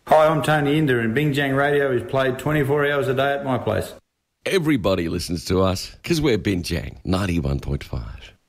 Hi, I'm Tony Inder, and Bingjang Radio is played 24 hours a day at my place. Everybody listens to us because we're Binjang 91.5.